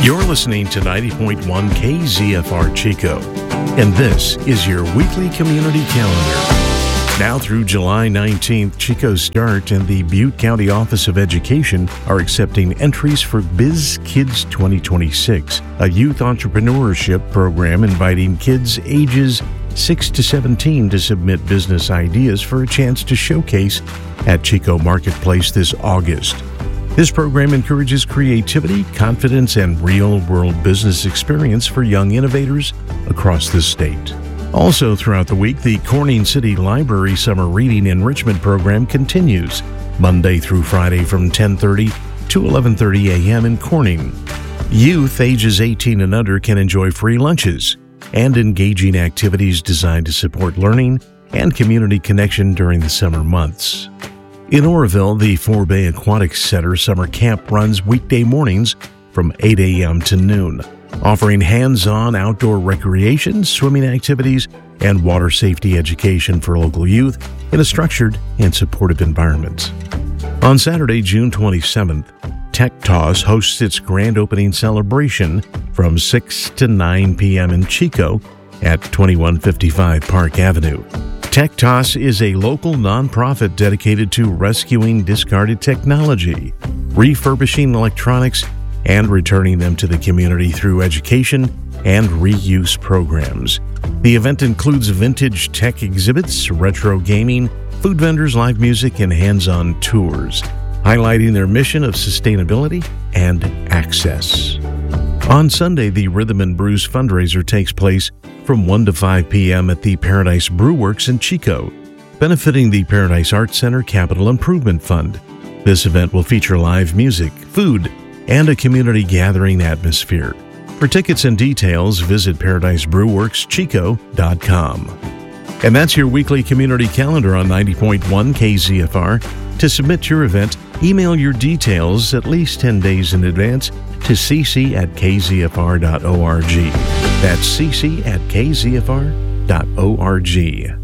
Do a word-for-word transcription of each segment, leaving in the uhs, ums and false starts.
You're listening to ninety point one K Z F R Chico, and this is your weekly community calendar. Now through July nineteenth, Chico Start and the Butte County Office of Education are accepting entries for Biz Kids twenty twenty-six, a youth entrepreneurship program inviting kids ages six to seventeen to submit business ideas for a chance to showcase at Chico Marketplace this August. This program encourages creativity, confidence, and real-world business experience for young innovators across the state. Also throughout the week, the Corning City Library Summer Reading Enrichment Program continues Monday through Friday from ten thirty to eleven thirty a.m. in Corning. Youth ages eighteen and under can enjoy free lunches and engaging activities designed to support learning and community connection during the summer months. In Oroville, the Four Bay Aquatic Center Summer Camp runs weekday mornings from eight a.m. to noon, offering hands-on outdoor recreation, swimming activities, and water safety education for local youth in a structured and supportive environment. On Saturday, June twenty-seventh, Tech Toss hosts its grand opening celebration from six to nine p.m. in Chico at twenty-one fifty-five Park Avenue. Tech Toss is a local nonprofit dedicated to rescuing discarded technology, refurbishing electronics, and returning them to the community through education and reuse programs. The event includes vintage tech exhibits, retro gaming, food vendors, live music, and hands-on tours, highlighting their mission of sustainability and access. On Sunday, the Rhythm and Brews fundraiser takes place from one to five p.m. at the Paradise Brew Works in Chico, benefiting the Paradise Arts Center Capital Improvement Fund. This event will feature live music, food, and a community gathering atmosphere. For tickets and details, visit paradise brew works chico dot com. And that's your weekly community calendar on ninety point one K Z F R. To submit your event, email your details at least ten days in advance to cc at k z f r dot org. That's cc at k z f r dot org.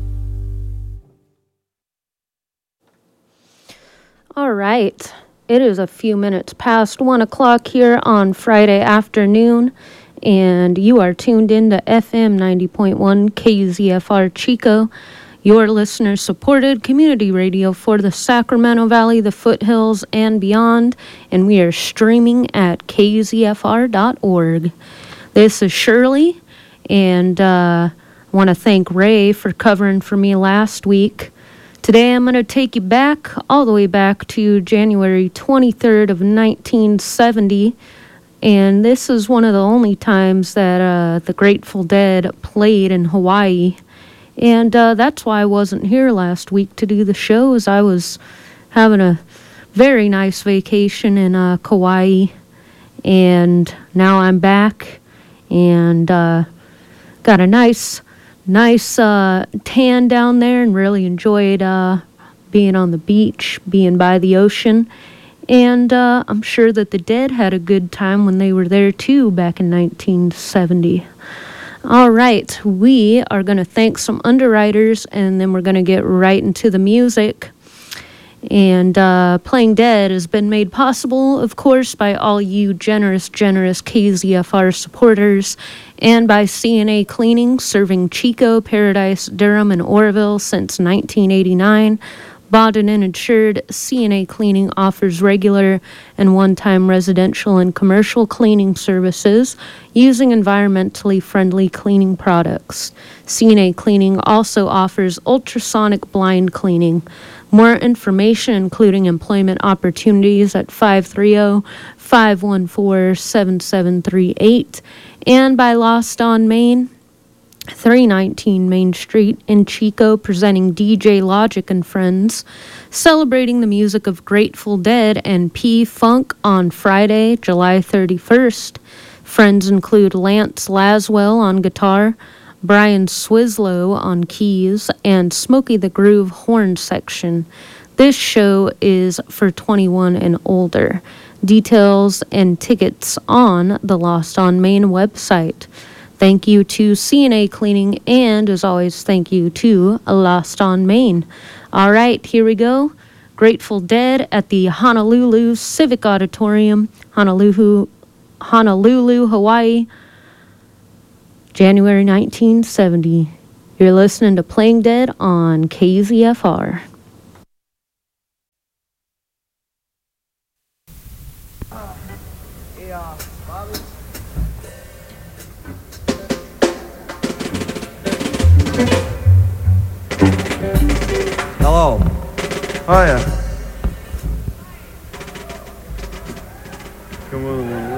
All right. It is a few minutes past one o'clock here on Friday afternoon, and you are tuned in to F M ninety point one K Z F R Chico, your listener-supported community radio for the Sacramento Valley, the foothills, and beyond, and we are streaming at k z f r dot org. This is Shirley, and uh, I want to thank Ray for covering for me last week. Today I'm going to take you back, all the way back to January twenty-third of nineteen seventy, and this is one of the only times that uh, the Grateful Dead played in Hawaii, and uh, that's why I wasn't here last week to do the show, as I was having a very nice vacation in uh, Kauai, and now I'm back, and uh, got a nice... Nice uh, tan down there, and really enjoyed uh, being on the beach, being by the ocean. And uh, I'm sure that the Dead had a good time when they were there too back in nineteen seventy. All right, we are going to thank some underwriters, and then we're going to get right into the music. And uh, Playing Dead has been made possible, of course, by all you generous, generous K Z F R supporters, and by C N A Cleaning, serving Chico, Paradise, Durham, and Oroville since nineteen eighty-nine. Bonded and insured, C N A Cleaning offers regular and one-time residential and commercial cleaning services using environmentally friendly cleaning products. C N A Cleaning also offers ultrasonic blind cleaning. More information, including employment opportunities, at five three zero, five one four, seven seven three eight, and by Lost on Main, three nineteen Main Street in Chico, presenting D J Logic and Friends, celebrating the music of Grateful Dead and P-Funk on Friday, July thirty-first. Friends include Lance Laswell on guitar, Brian Swislow on keys, and Smokey the Groove horn section. This show is for twenty-one and older. Details and tickets on the Lost on Main website. Thank you to C N A Cleaning, and as always, thank you to Lost on Main. All right, here we go. Grateful Dead at the Honolulu Civic Auditorium, Honolulu, Honolulu, Hawaii, January nineteen seventy. You're listening to Playing Dead on K Z F R. Hello. Hiya. Come on.